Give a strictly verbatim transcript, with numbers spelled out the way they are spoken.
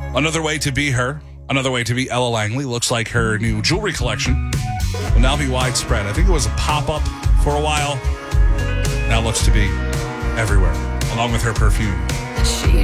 Another way to be her, another way to be Ella Langley, looks like her new jewelry collection will now be widespread. I think it was a pop-up for a while. Now looks to be everywhere, along with her perfume. She